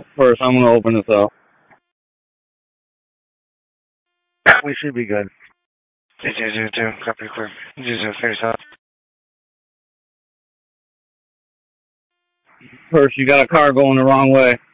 First, I'm gonna open this up. We should be good. 222, copy clear. 237. First, you got a car going the wrong way.